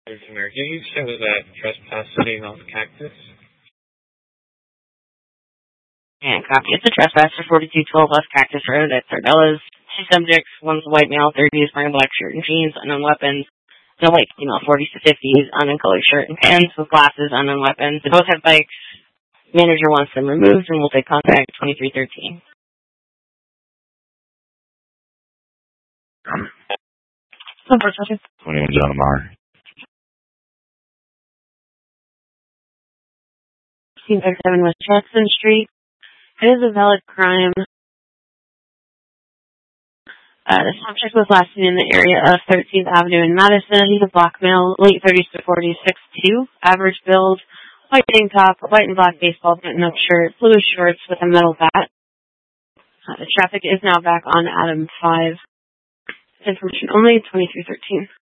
Can you show that trespass sitting on the cactus? And copy. It's a trespasser, 4212 West Cactus Road at Sardella's. Two subjects. One's a white male, 30s, wearing black shirt and jeans, unknown weapons. And a white female, 40s to 50s, unknown colored shirt and pants with glasses, unknown weapons. They both have bikes. Manager wants them removed, and we'll take contact 2313. 21 John Amar. 1637 West Jackson Street. It is a valid crime. The subject was last seen in the area of 13th Avenue in Madison. He's a black male, late 30s to 40s, 6'2", average build, white tank top, white and black baseball button-up shirt, blue shorts with a metal bat. The traffic is now back on Adam 5. Information only, 2313.